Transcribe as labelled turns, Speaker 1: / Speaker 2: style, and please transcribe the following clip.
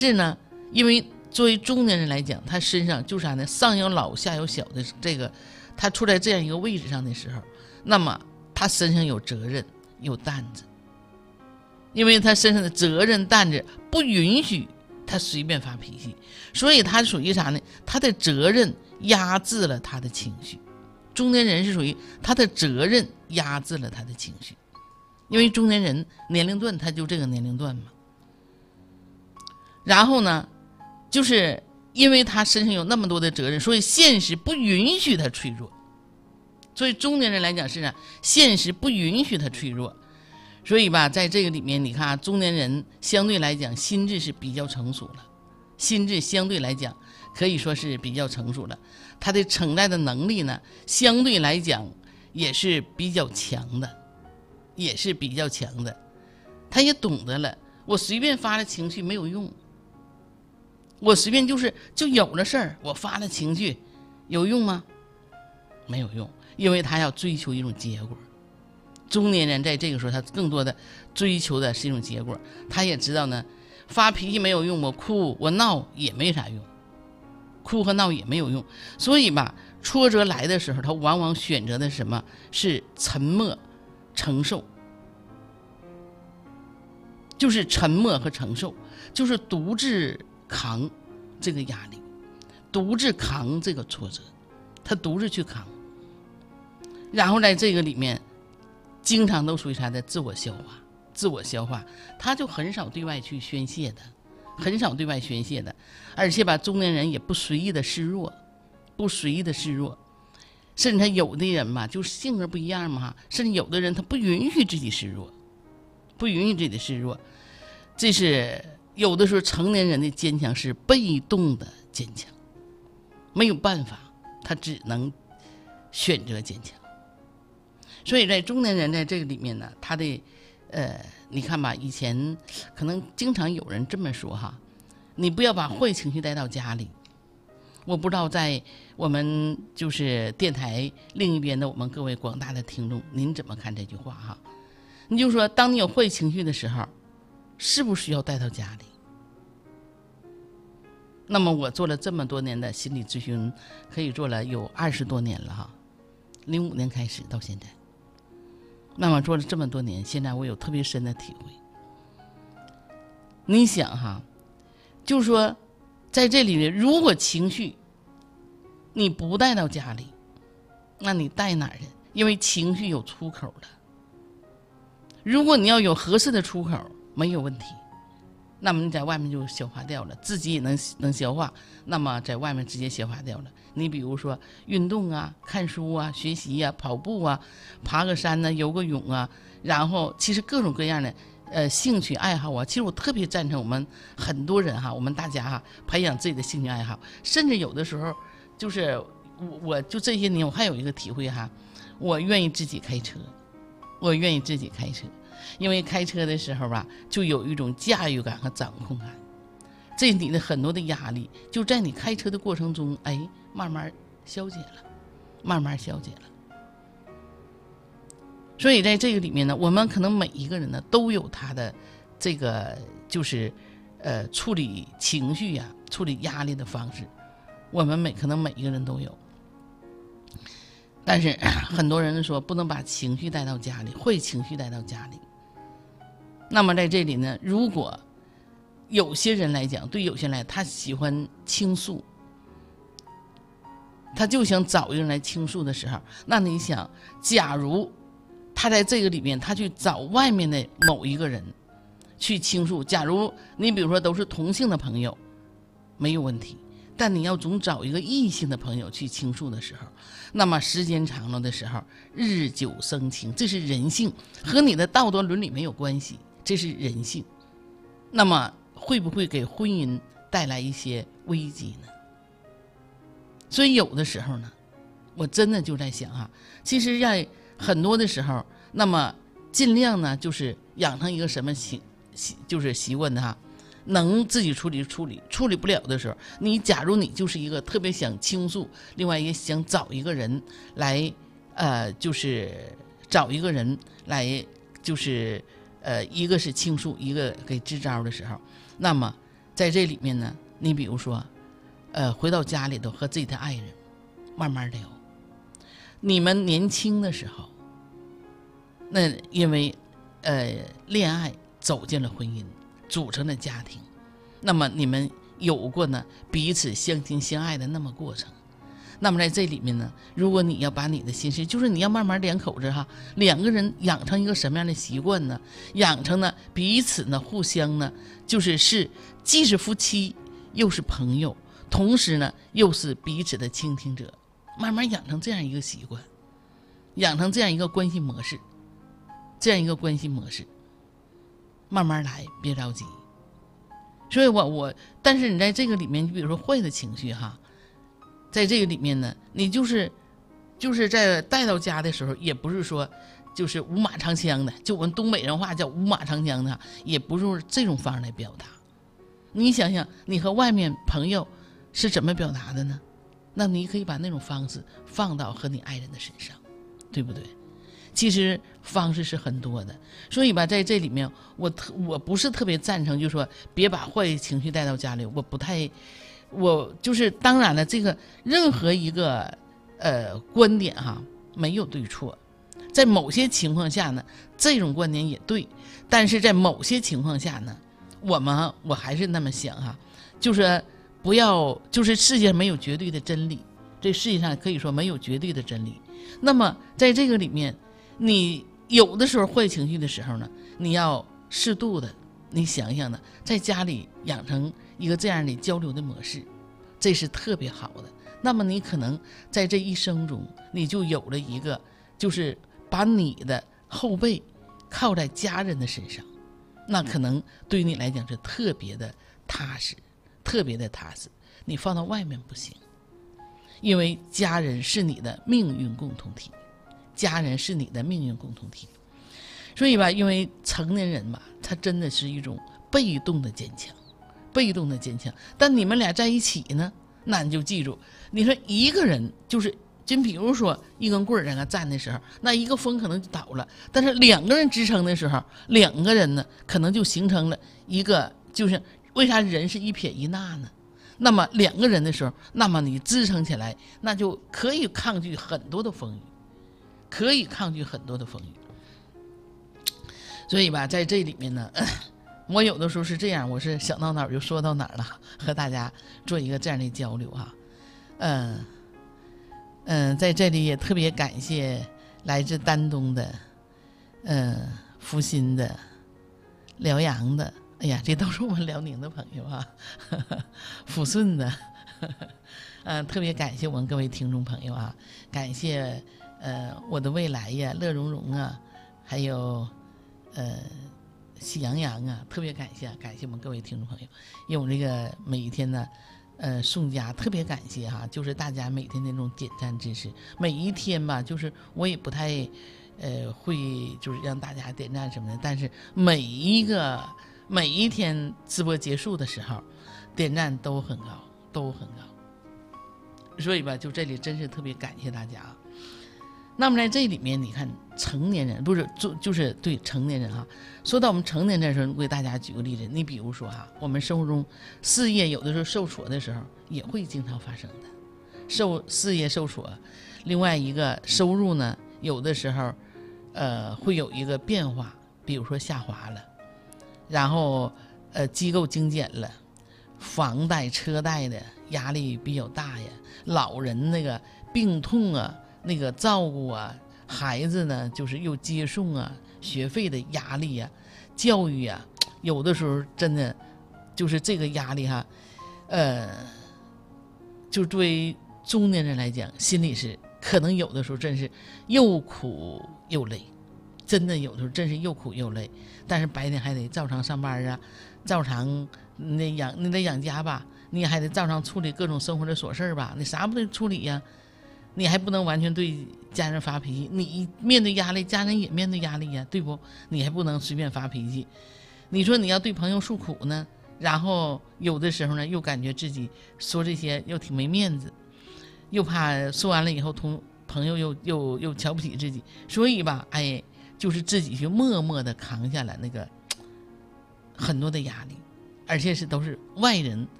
Speaker 1: 是呢，因为作为中年人来讲，他身上就是啥呢？上有老下有小的这个，他处在这样一个位置上的时候，那么他身上有责任有担子，因为他身上的责任担子不允许他随便发脾气，所以他属于啥呢？他的责任压制了他的情绪。中年人是属于他的责任压制了他的情绪，因为中年人年龄段他就这个年龄段嘛。然后呢，就是因为他身上有那么多的责任，所以现实不允许他脆弱。所以中年人来讲是呢，现实不允许他脆弱。所以吧，在这个里面你看啊，中年人相对来讲心智是比较成熟了，心智相对来讲可以说是比较成熟了，他的承载的能力呢相对来讲也是比较强的，也是比较强的。他也懂得了，我随便发了情绪没有用，我随便就有了事儿，我发了情绪有用吗？没有用，因为他要追求一种结果。中年人在这个时候他更多的追求的是一种结果，他也知道呢，发脾气没有用，我哭我闹也没啥用，哭和闹也没有用。所以吧，挫折来的时候他往往选择的什么？是沉默承受，就是沉默和承受，就是独自扛这个压力，独自扛这个挫折，他独自去扛。然后在这个里面经常都属于啥的？自我消化，自我消化，他就很少对外去宣泄的，很少对外宣泄的。而且吧，中年人也不随意的示弱，不随意的示弱，甚至他有的人嘛，就是性格不一样嘛，甚至有的人他不允许自己示弱，不允许自己的示弱。这是有的时候成年人的坚强是被动的坚强，没有办法，他只能选择坚强。所以在中年人在这个里面呢，他的你看吧，以前可能经常有人这么说哈，你不要把坏情绪带到家里。我不知道在我们就是电台另一边的我们各位广大的听众，您怎么看这句话哈？你就说，当你有坏情绪的时候，是不是需要带到家里？那么我做了这么多年的心理咨询，可以做了有20多年了哈，05年开始到现在。那么做了这么多年，现在我有特别深的体会。你想哈，就是说在这里面，如果情绪你不带到家里，那你带哪儿去？因为情绪有出口的。如果你要有合适的出口，没有问题，那么你在外面就消化掉了，自己也能消化，那么在外面直接消化掉了。你比如说运动啊，看书啊，学习啊，跑步啊，爬个山啊，游个泳啊，然后其实各种各样的兴趣爱好啊，其实我特别赞成我们很多人哈，我们大家哈培养自己的兴趣爱好，甚至有的时候就是我就这些年我还有一个体会哈，我愿意自己开车，我愿意自己开车，因为开车的时候吧，就有一种驾驭感和掌控感，这你的很多的压力就在你开车的过程中，哎，慢慢消解了，慢慢消解了。所以在这个里面呢，我们可能每一个人呢都有他的这个就是处理情绪呀、处理压力的方式，我们可能每一个人都有。但是很多人说不能把情绪带到家里，坏情绪带到家里。那么在这里呢，如果有些人来讲，对有些人来，他喜欢倾诉，他就想找一个人来倾诉的时候，那你想，假如他在这个里面，他去找外面的某一个人去倾诉，假如你比如说都是同性的朋友，没有问题，但你要总找一个异性的朋友去倾诉的时候，那么时间长了的时候，日久生情，这是人性，和你的道德伦理没有关系，这是人性。那么会不会给婚姻带来一些危机呢？所以有的时候呢，我真的就在想哈，其实在很多的时候，那么尽量呢就是养成一个什么就是习惯的哈，能自己处理不了的时候，你假如你就是一个特别想倾诉，另外也想找一个人来就是找一个人来就是一个是倾诉，一个给支招的时候，那么在这里面呢，你比如说回到家里头和自己的爱人慢慢聊。你们年轻的时候，那因为恋爱走进了婚姻，组成了家庭，那么你们有过呢彼此相亲相爱的那么过程。那么在这里面呢，如果你要把你的心事，就是你要慢慢两口子哈，两个人养成一个什么样的习惯呢？养成呢彼此呢互相呢，就是既是夫妻又是朋友，同时呢又是彼此的倾听者，慢慢养成这样一个习惯，养成这样一个关系模式，慢慢来，别着急。所以但是你在这个里面，你比如说坏的情绪哈，在这个里面呢，你就是在带到家的时候，也不是说就是五马长枪的，就我们东北人话叫五马长枪的，也不是这种方式来表达。你想想，你和外面朋友是怎么表达的呢？那你可以把那种方式放到和你爱人的身上，对不对？其实方式是很多的，所以吧，在这里面我不是特别赞成，就是说别把坏情绪带到家里。我就是当然了，这个任何一个观点哈没有对错，在某些情况下呢，这种观点也对，但是在某些情况下呢，我还是那么想哈，就是不要，就是世界上没有绝对的真理，这世界上可以说没有绝对的真理。那么在这个里面，你有的时候坏情绪的时候呢，你要适度的，你想想呢，在家里养成一个这样的交流的模式，这是特别好的。那么你可能在这一生中，你就有了一个，就是把你的后背靠在家人的身上，那可能对于你来讲是特别的踏实，特别的踏实。你放到外面不行，因为家人是你的命运共同体，所以吧，因为成年人嘛，他真的是一种被动的坚强。但你们俩在一起呢，那你就记住，你说一个人就比如说一根棍儿在那站的时候，那一个风可能就倒了，但是两个人支撑的时候，两个人呢可能就形成了一个，就是为啥人是一撇一捺呢？那么两个人的时候，那么你支撑起来，那就可以抗拒很多的风雨，所以吧，在这里面呢，我有的时候是这样，我是想到哪儿就说到哪儿了，和大家做一个这样的交流哈。在这里也特别感谢来自丹东的、阜新的、辽阳的，哎呀，这都是我们辽宁的朋友啊，抚顺的，特别感谢我们各位听众朋友啊，感谢我的未来呀，乐融融啊，还有喜羊羊啊，特别感谢我们各位听众朋友，因为我们这个每一天呢。宋家特别感谢哈，就是大家每天那种点赞支持，每一天吧，就是我也不太会就是让大家点赞什么的，但是每一天直播结束的时候，点赞都很高，所以吧，就这里真是特别感谢大家。那么在这里面，你看成年人不是就是对成年人哈。说到我们成年人的时候，我给大家举个例子，你比如说哈，我们生活中事业有的时候受挫的时候，也会经常发生的，事业受挫，另外一个收入呢，有的时候会有一个变化，比如说下滑了，然后机构精简了，房贷车贷的压力比较大呀，老人那个病痛啊。那个照顾啊，孩子呢，就是又接送啊，学费的压力啊，教育啊，有的时候真的就是这个压力哈，就对中年人来讲，心里是可能有的时候真是又苦又累，真的有的时候真是又苦又累，但是白天还得照常上班啊，照常你得养家吧，你还得照常处理各种生活的琐事吧，你啥不得处理呀？你还不能完全对家人发脾气，你面对压力，家人也面对压力呀，对不？你还不能随便发脾气。你说你要对朋友诉苦呢，然后有的时候呢，又感觉自己说这些又挺没面子，又怕说完了以后朋友又瞧不起自己，所以吧，哎，就是自己去默默的扛下了那个很多的压力， 而且是都是外人